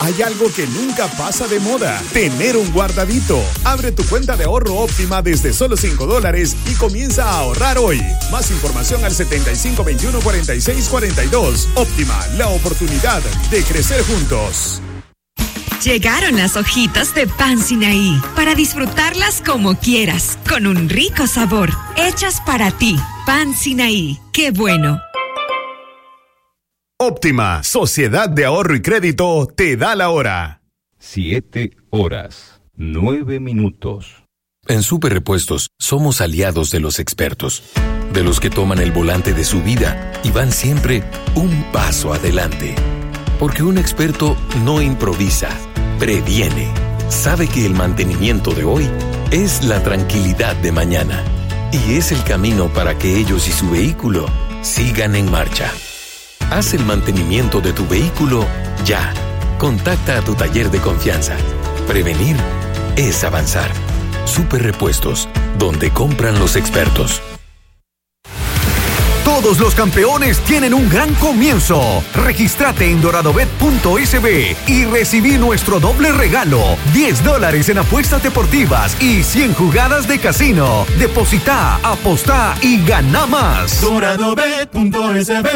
Hay algo que nunca pasa de moda: tener un guardadito. Abre tu cuenta de ahorro Óptima desde solo $5 y comienza a ahorrar hoy. Más información al 7521-4642. Óptima, la oportunidad de crecer juntos. Llegaron las hojitas de Pan Sinaí para disfrutarlas como quieras, con un rico sabor, hechas para ti. Pan Sinaí, qué bueno. Óptima, Sociedad de Ahorro y Crédito, te da la hora. 7:09. En Super Repuestos somos aliados de los expertos, de los que toman el volante de su vida y van siempre un paso adelante. Porque un experto no improvisa, previene. Sabe que el mantenimiento de hoy es la tranquilidad de mañana. Y es el camino para que ellos y su vehículo sigan en marcha. Haz el mantenimiento de tu vehículo ya. Contacta a tu taller de confianza. Prevenir es avanzar. Super Repuestos, donde compran los expertos. Todos los campeones tienen un gran comienzo. Regístrate en doradobet.sb y recibí nuestro doble regalo: $10 en apuestas deportivas y 100 jugadas de casino. Deposita, apostá y gana más. Doradobet.sb.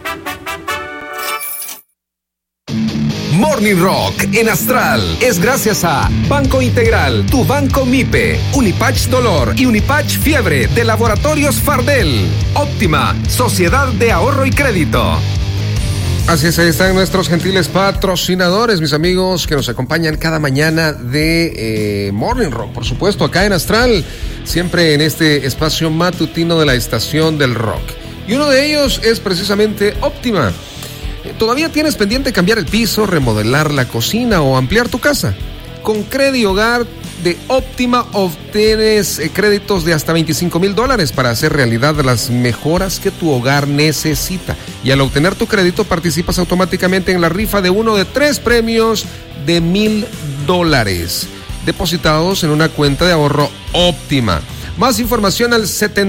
Morning Rock en Astral es gracias a Banco Integral, tu banco MIPE, Unipatch Dolor y Unipatch Fiebre de Laboratorios Fardel. Óptima, Sociedad de Ahorro y Crédito. Así es, ahí están nuestros gentiles patrocinadores, mis amigos, que nos acompañan cada mañana de Morning Rock, por supuesto, acá en Astral, siempre en este espacio matutino de la estación del rock. Y uno de ellos es precisamente Óptima. ¿Todavía tienes pendiente cambiar el piso, remodelar la cocina o ampliar tu casa? Con Credi Hogar de Óptima obtienes créditos de hasta $25,000 para hacer realidad las mejoras que tu hogar necesita. Y al obtener tu crédito participas automáticamente en la rifa de uno de 3 premios de $1,000 depositados en una cuenta de ahorro Óptima. Más información al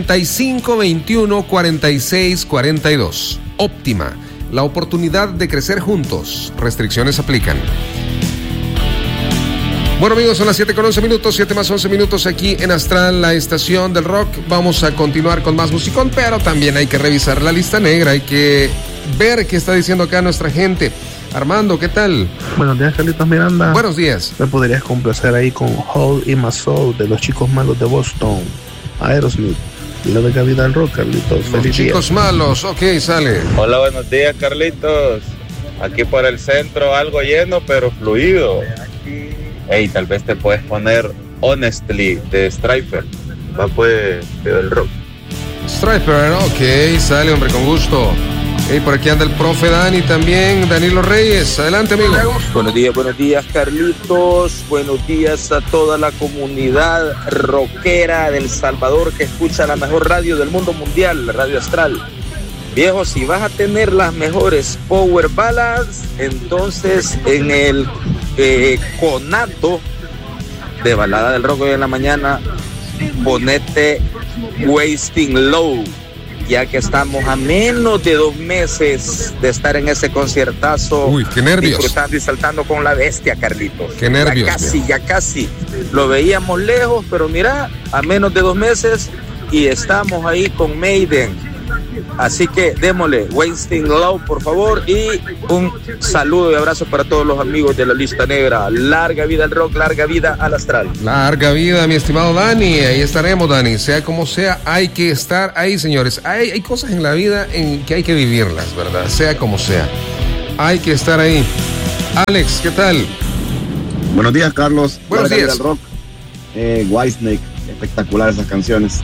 7521-4642. Óptima, la oportunidad de crecer juntos. Restricciones aplican. Bueno, amigos, son las 7:11, 7 más 11 minutos aquí en Astral, la estación del rock. Vamos a continuar con más musicón, pero también hay que revisar la lista negra, hay que ver qué está diciendo acá nuestra gente. Armando, ¿qué tal? Buenos días, Carlitos Miranda. Buenos días. ¿Me podrías complacer ahí con Hole in My Soul de los Chicos Malos de Boston? Aerosmith. Y lo de Cabida al Rock, Carlitos. Los Chicos Malos, ok, sale. Hola, buenos días, Carlitos. Aquí por el centro, algo lleno, pero fluido. Hey, tal vez te puedes poner Honestly de Striper. Va pues, del rock. Striper, ok, sale, hombre, con gusto. Hey, por aquí anda el profe Dani también, Danilo Reyes. Adelante, amigo. Buenos días, Carlitos. Buenos días a toda la comunidad rockera del Salvador que escucha la mejor radio del mundo mundial, la Radio Astral. Viejo, si vas a tener las mejores power ballads, entonces en el conato de balada del rock hoy en la mañana, ponete Wasting Low, ya que estamos a menos de 2 meses de estar en ese conciertazo. Uy, qué nervios. Disfrutando y saltando con la bestia, Carlitos. Qué nervios. Ya casi. Lo veíamos lejos, pero mira, a menos de 2 meses y estamos ahí con Maiden. Así que démosle Wasting Low, por favor, y un saludo y abrazo para todos los amigos de la lista negra. Larga vida al rock, larga vida al astral. Larga vida, mi estimado Dani. Ahí estaremos, Dani. Sea como sea, hay que estar ahí, señores. Hay cosas en la vida en que hay que vivirlas, ¿verdad? Sea como sea, hay que estar ahí. Alex, ¿qué tal? Buenos días, Carlos. Buenos días. Al rock. Whitesnake, espectacular esas canciones.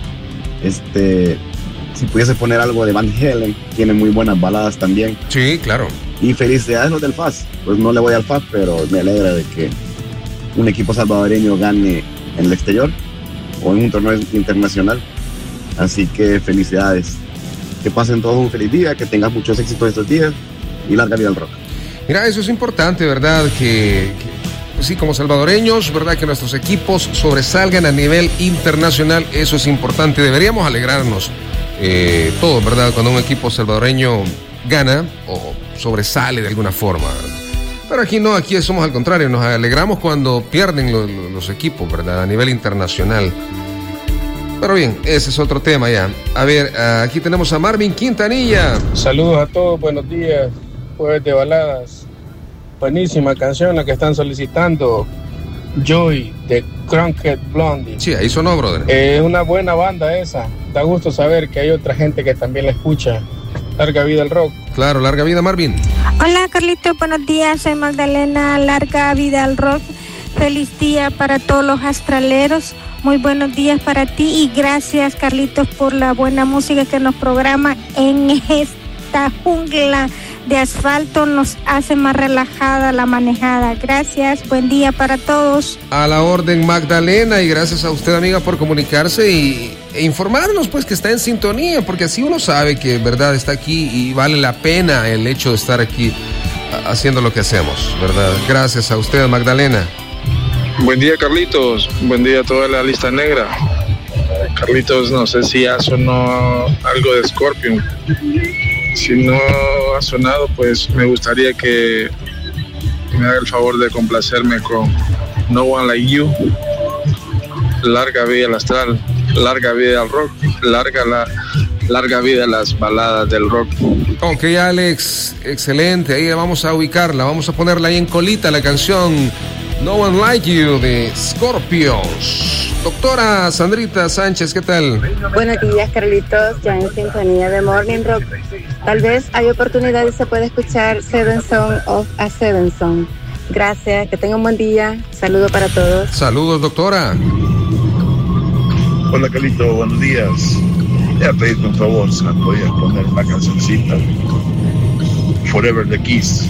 Si pudiese poner algo de Van Halen, tiene muy buenas baladas también. Sí, claro. Y felicidades los del FAS. Pues no le voy al FAS, pero me alegra de que un equipo salvadoreño gane en el exterior o en un torneo internacional. Así que felicidades. Que pasen todos un feliz día, que tengas muchos éxitos estos días y larga vida al rock. Mira, eso es importante, ¿verdad? Que pues sí, como salvadoreños, ¿verdad? Que nuestros equipos sobresalgan a nivel internacional. Eso es importante. Deberíamos alegrarnos todos, ¿verdad? Cuando un equipo salvadoreño gana o sobresale de alguna forma, ¿verdad? Pero aquí no, aquí somos al contrario, nos alegramos cuando pierden los equipos, ¿verdad? A nivel internacional. Pero bien, ese es otro tema ya. A ver, aquí tenemos a Marvin Quintanilla. Saludos a todos, buenos días. Jueves de baladas. Buenísima canción la que están solicitando. Joy, de Cronked Blondie. Sí, ahí sonó, brother. Es una buena banda esa. Da gusto saber que hay otra gente que también la escucha. Larga vida al rock. Claro, larga vida, Marvin. Hola, Carlitos, buenos días. Soy Magdalena. Larga vida al rock. Feliz día para todos los astraleros. Muy buenos días para ti y gracias, Carlitos, por la buena música que nos programa en esta jungla de asfalto. Nos hace más relajada la manejada. Gracias, buen día para todos. A la orden, Magdalena, y gracias a usted, amiga, por comunicarse e informarnos, pues, que está en sintonía, porque así uno sabe que, verdad, está aquí y vale la pena el hecho de estar aquí haciendo lo que hacemos, ¿verdad? Gracias a usted, Magdalena. Buen día, Carlitos. Buen día a toda la lista negra. Carlitos, no sé si ya sonó algo de Scorpion. Si no ha sonado, pues me gustaría que me haga el favor de complacerme con No One Like You. Larga vida al astral, larga vida al rock, larga vida a las baladas del rock. Ok, Alex, excelente. Ahí vamos a ubicarla, vamos a ponerla ahí en colita, la canción No One Like You de Scorpions. Doctora Sandrita Sánchez, ¿qué tal? Buenos días, Carlitos, ya en sintonía de Morning Rock. Tal vez hay oportunidad y se puede escuchar Seven Song of a Seven Song. Gracias, que tengan un buen día. Saludos para todos. Saludos, doctora. Hola, Carlitos, buenos días. Voy a pedirte un favor, ¿se podías poner una cancioncita? Forever the Kiss.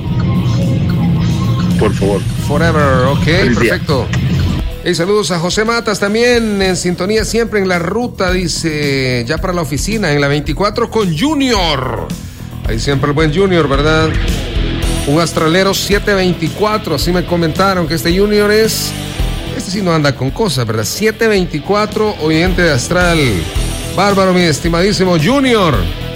Por favor. Forever, ok, Feliz perfecto. Y saludos a José Matas también, en sintonía siempre en la ruta, dice, ya para la oficina, en la 24 con Junior. Ahí siempre el buen Junior, ¿verdad? Un astralero 724, así me comentaron que este Junior es, este sí no anda con cosas, ¿verdad? 724, oyente de Astral. Bárbaro, mi estimadísimo Junior.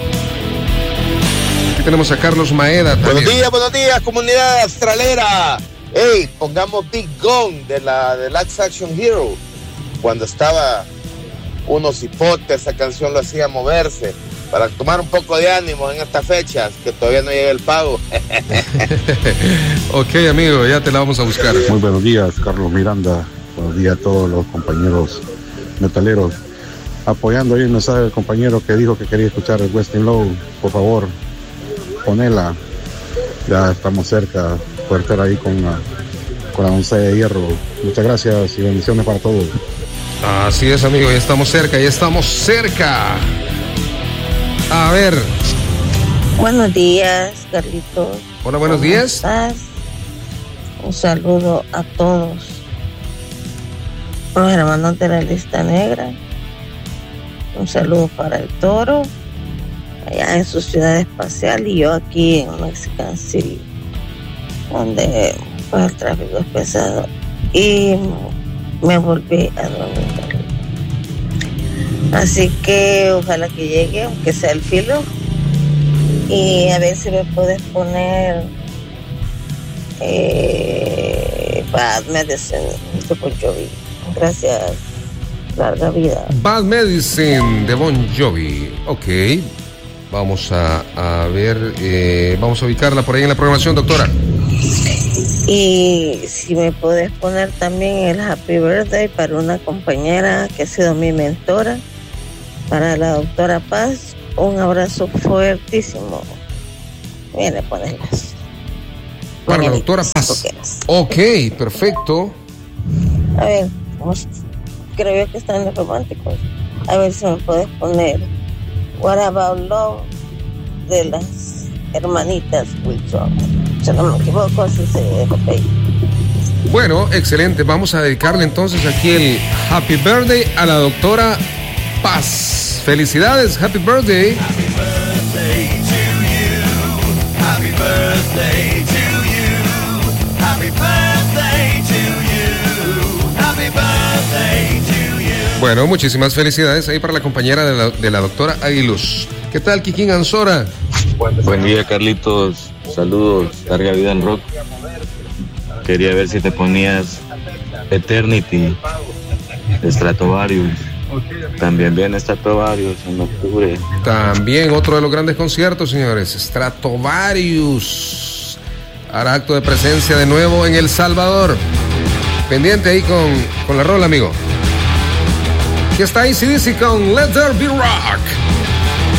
Aquí tenemos a Carlos Maeda también. Buenos días, comunidad astralera. Hey, pongamos Big Gun de Last Action Hero. Cuando estaba unos hipotes, esa canción lo hacía moverse. Para tomar un poco de ánimo en estas fechas, que todavía no llega el pago. Ok, amigo, ya te la vamos a buscar. Muy buenos días, Carlos Miranda. Buenos días a todos los compañeros metaleros. Apoyando ahí el mensaje del compañero que dijo que quería escuchar el Westin Low. Por favor, ponela. Ya estamos cerca. Poder estar ahí con la once de hierro. Muchas gracias y bendiciones para todos. Así es, amigo, ya estamos cerca. A ver. Buenos días, Carlitos. Hola, buenos días. ¿Cómo estás? Un saludo a todos los hermanos de la lista negra. Un saludo para el Toro, allá en su ciudad espacial, y yo aquí en Mexican City, donde pues, el tráfico es pesado y me volví a dormir. Así que ojalá que llegue, aunque sea el filo, y a ver si me puedes poner Bad Medicine de Bon Jovi. Gracias, larga vida. Bad Medicine de Bon Jovi. Ok, vamos a ver, vamos a ubicarla por ahí en la programación, doctora. Y si me puedes poner también el Happy Birthday para una compañera que ha sido mi mentora, para la doctora Paz, un abrazo fuertísimo. Viene, ponerlas. Para la doctora Paz. Ok, perfecto. A ver, creo yo que están los románticos. A ver si me puedes poner What About Love de las hermanitas Wilson. Si no me equivoco, así se ve. Bueno, excelente. Vamos a dedicarle entonces aquí el Happy Birthday a la doctora Paz. Felicidades, Happy Birthday. Happy birthday to you. Happy birthday to you. Happy birthday to you. Happy birthday to you. Bueno, muchísimas felicidades ahí para la compañera de la doctora Aguiluz. ¿Qué tal, Kikín Ansora? Buen día, Carlitos. saludos, larga vida al rock. Quería ver si te ponías Eternity, Stratovarius. También viene Stratovarius en octubre. También otro de los grandes conciertos, señores. Stratovarius hará acto de presencia de nuevo en El Salvador. Pendiente ahí con la rola, amigo. Aquí está AC/DC con Let There Be Rock.